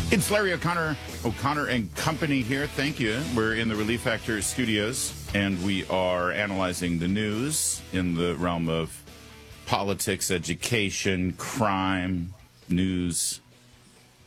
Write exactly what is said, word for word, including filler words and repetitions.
It's Larry O'Connor, O'Connor and Company here. Thank you. We're in the Relief Factor studios, and we are analyzing the news in the realm of politics, education, crime, news,